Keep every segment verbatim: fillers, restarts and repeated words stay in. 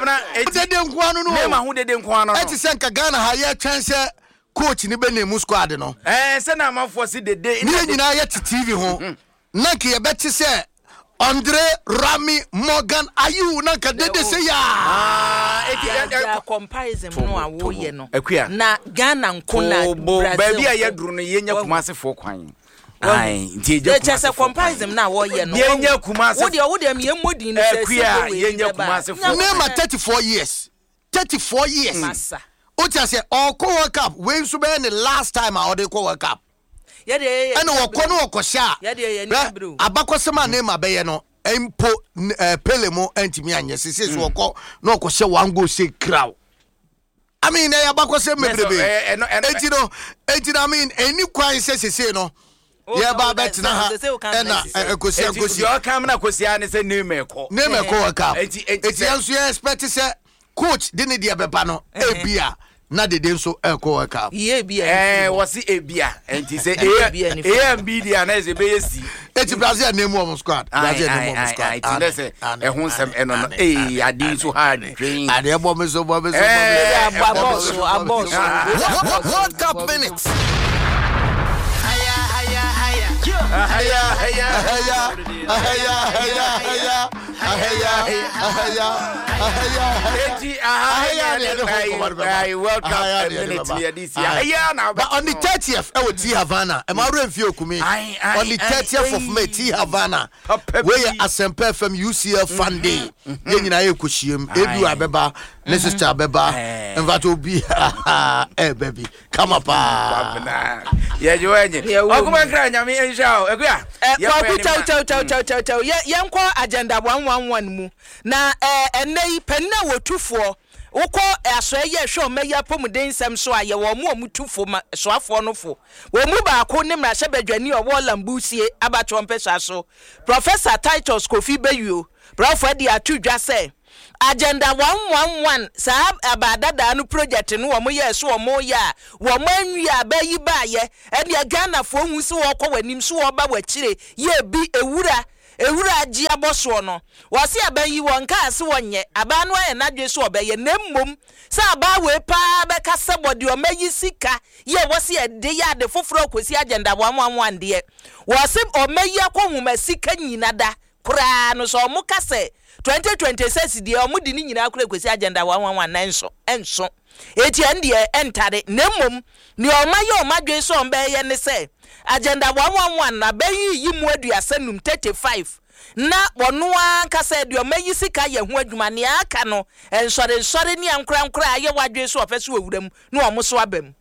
abna dede nkwano no me ma hu dede nkwano no eti se nka Ghana ha ye twense coach ni be na mu squad no eh se na amafo se dede ni nyina ye T V ho na ke ye beti se Andre Rami Morgan Ayu na ka dede se ya ah eti comparison no awo ye no na Ghana nko na Brazil ba bia ye duru no ye nya Kumasi fo kwan ai nti je Kumasi comparison na wo ye no ye nya Kumasi wo de wo de me modin se se ye nya Kumasi fo name thirty-four years thirty-four years massa o ti say all co world cup we so be the last time I order co world cup ye de and wo ko no wo sha ye de ye ni bro abakosema name abaye no empo Pele mo antimi anye sese so wo no ko hye one go say crow I mean eh abakosema mebrebe enti no enti I mean any kwan sese no yeah ba bet na ha na ekosi ekosi yo kam na kosi ane se name eko name eko world cup enti enti enso you expect say coach didn't dia beba no ebia na de den so eko world cup ye bia eh wasi ebia enti say e am media na ze be yesi enti Brazil name wo squad Brazil name wo squad enti na say e hu nsem eno no eh adi so hard train adi e bo me so bo me so abo so abo so World Cup minutes haya haya haya haya haya haya haya haya haya Eti I welcome minute this year. But on the thirtieth, I will T Havana. Am I right for you, on the thirtieth of May, T Havana, where Asempe F M U C L Fun Day. Then I kushim, Edu Abeba, Mister Abeba, and that will be eh baby. Come up, yeah, you ain't. Oh, come on, crying. I mean, show. Chow, chow, chow, chow, chow, chow. Yeah, young agenda one one one mu. Na eh enei penna wo tufo. Woko asɔye hwe o meya pomuden nsɛm so aye wo mu omutufo so afo no fo wo mu ba ko ne mrahye badwani o wo lambusie abato mpesa so Professor Titus Kofi Bayuo prof edi atudwa sɛ agenda one one one sa abadada no project no wo mo ye so wo mo ya wo manwi abayi baaye ene Ghana fo hu se wo kɔ wanim so wo ba wakire ye bi ewura ewura ji aboso no wase abayi won ka ase wonye aba no aye nadwe so obeye nemmom sa aba we pa be ka se body o mayi sika ye wase e de ya de foforo akosi agenda one one one de wase o mayi akohuma sika nyina da kura no so mo ka se twenty twenty-six de o mo di ni nyina akura akosi agenda one one one na enso enso eti ende entare nemmom ni o mayi o madwe so o be ye ne se agenda one one one na bayi yi mu aduasanum thirty-five na wono anka se de o mayi sika ye ho adwuma ne aka no ensore ensore ne ankra ankra aye wadwe so ofese wawuram na o mo so abam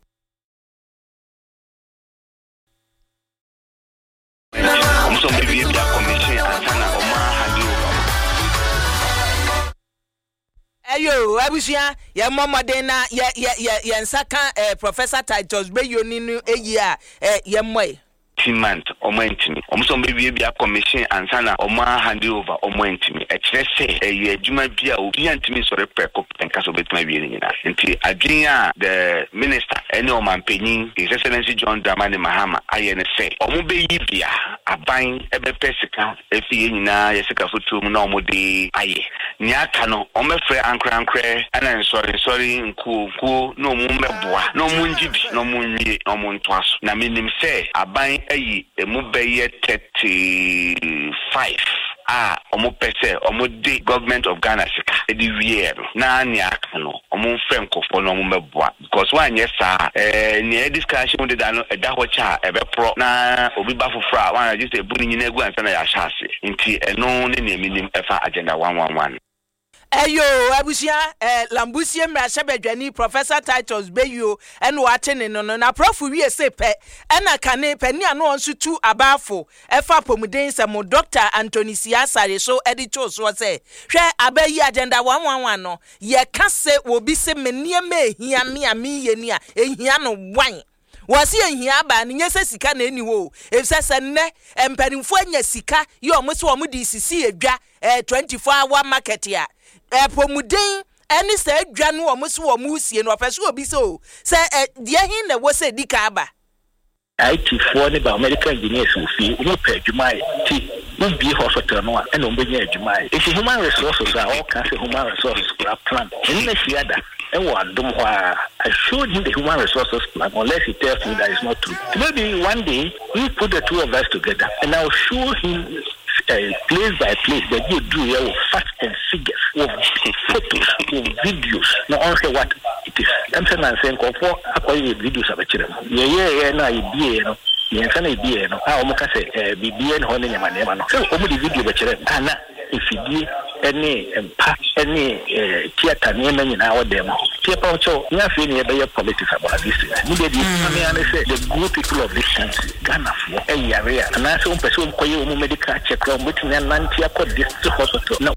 Omso mbibi bia commission asana o ma hadu ayo abusia ye momode na ye ye ye nsaka eh, Professor Titus Bayuo ni nu eyi a eh, ye moy month omo ntimi omso mbibi bia commission ansana omo hand over omo ntimi e kire se e adwuma bia obi antimi sore preko enka so betuma wie ni na nti adwen a the minister ene o mampanyin His Excellency John Dramani Mahama aye ne se omo be yi bia aban e be pesika e fie nyina ye sika fotum na omo de aye ni aka no omo frɛ ankra ankra ana sorry sorry nku nku no omo meboa no omo njibi no omo nwie omo ntoaso na minim se aban ayi emu beye thirty-five ah omo pese omo de government of Ghana sika edi wie na anya no omo mfem kofo no omo meboa because one yes sir eh ne discussion de da no eda ho cha ebe pro na obi ba fofra one just e buni nyina egu ansa na ya shase nti eno ne ne minim efa agenda one one one. Ayo abusia eh lambusie mrahye badwani Professor Titus Bayuo ene watene no no na prof wie se pe ena kane pani ano onsu tu abafo efa pomuden se mo Doctor Anthony Siasare so editor so se hwe abayi agenda one one one no ye ka se obi se menie ma ehia me ami ye ni a ehia no wan wasi ehia ba ne nyese sika na eni wo efsese nne empanimfo anya sika ye omo se omo di sisi edwa eh twenty-four hour market ya epomuden eni se adwa no omo se omo sie no ofese obi so se de hin na wo se dika aba I T four ne ba American engineers wo fi wo pe adwuma ti will be hospital no and obey Jumai. If human resources are all kinds of human resources plan, in the other. I showed him the human resources plan, unless he tells me that it's not true. Maybe one day we put the two of us together, and I'll show him uh, place by place that you do here with facts and figures, with photos, with videos. Now, I say what it is. I'm saying I'm saying for acquiring videos of a children. Yeah, yeah, yeah. Now you be no. Yeah, can it be no? I almost say uh, be be and holding your money. No. So, only the video of a children. And if you do any impact, any theater name in our demo. Theater, so we are feeling a politics about this. Immediately, I mean, say the good people of this country, Ghana for a area, and I saw person for you medical check from within a Nantia district hospital. No.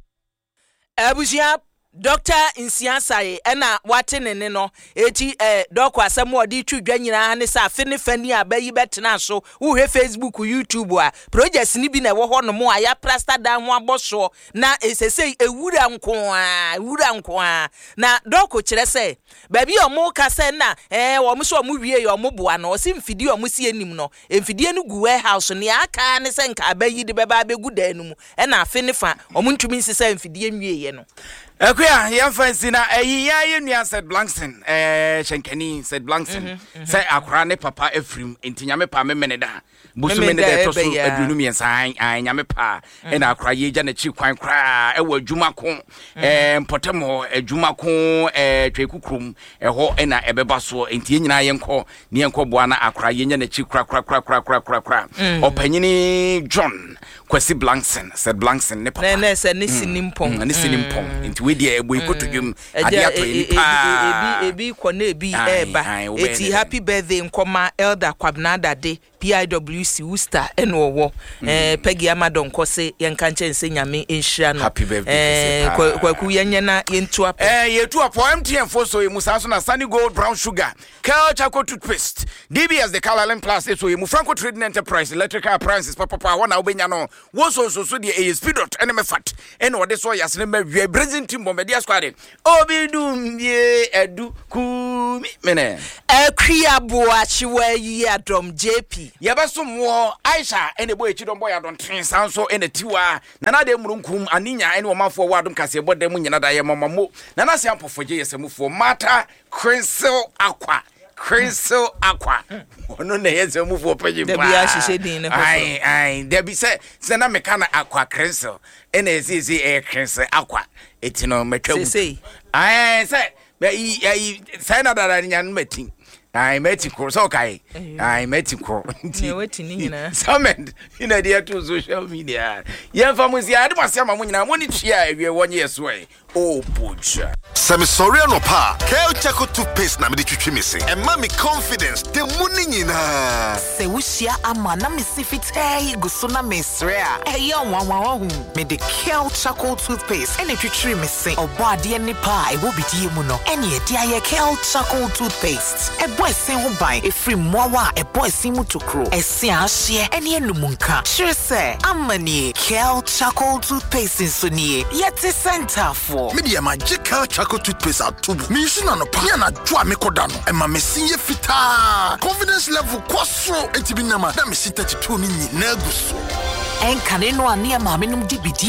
Abuja. Doctor Insiansai ena wate nene no eti eh doko asem odi twudwa nyina ne sa afi ne fani abayi betena so wo he Facebook YouTube a projects ni bi na wo ho no mo aya plaster dan ho aboso na esese ewura nko a ewura nko a na doko kire se ba bi omo ka se na eh wo mo so omo wie yo mo boa no osi mfidi omo si enim no mfidi nu gu warehouse ne aka ne se nka abayi de beba abegu dan nu mu ena afi ne fa omo ntumi nsese mfidi enwie ye no. Akuya, ya fancy na eh ya yenua said Blankson eh Shenkani said Blankson say akra ne papa Efrim enti nyame pa me meneda busu meneda to so adunu miensa an nyame pa e na akra ye gya na chi kwan kra e wo adwuma ko eh mpotemo adwuma ko eh twekukrum e ho e na ebeba so enti nyina yenko ne yenko boa na akra ye nya na chi kra kra kra kra kra kra opanyini John Kwesi Blankson said Blankson ne papa ne se ne sinimpon ne sinimpon enti we dia ebo ikotodwum ade ato ni pa ebi ebi kona ebi eba eti happy birthday nkoma elder Kwabnada de P I W C Worcester enowo eh Peggy Amadon kose yenka nche nyame enhira no happy birthday eh kwaku yenye na yentu apo eh yetu apo M T N for so musa so na Sunny Gold brown sugar Kel Chaco toothpaste D B S the Calalem Plus so mu Franco Trading Enterprise electrical appliances papa papa wana obenya no wo so so so the A S P dot eneme fat eno wode so yasne ma wi brazil team bombedia squad obi dum ye edu ku mene akria boachi wa yi adom J P yabasom wo Aisha ene boy echi dombo ya don tren sanso ene tiwa na na de murunkum aninya ene wo mafo wa adom kase bodde mu nyina da ye mamamo na na se ampofo je yesemufo mata crystal aqua crystal aqua ono na yesemufo pagi ba debi ahihye din ne ho ai ai debi se se na meka na aqua crystal ene ezizi e crystal aqua etino metwa se ai se ai sai na dara nya no metin ai metiko so kai ai metiko ne weti ni nyina summon ina dia to social media ye famuzi ade masia ma munyina mo ni tua awie wonye yeso e oh pucha Semi sorry no pa Kel Chaco toothpaste na me de twitwi me se e ma me confidence de muni nyina se wushia ama na me sifitei guso na mesre a e ye wanwa hu me de Kel Chaco toothpaste ene twitwi me se obo ade ni pa e wo bidie mu no ene e dia ye Kel Chaco toothpaste e boy sen ho ban e free mowa e boy sen mu tokro e se ahye ene enumunka sure say amani Kel Chaco toothpaste so nie yet center for media magical Chaco toothpaste atubu me use na no pa ya na dwa me koda no e ma me sinye fita confidence level kwaso etibi na ma na me thirty-two ni nyina guso en kaneno ane ma me num dibidi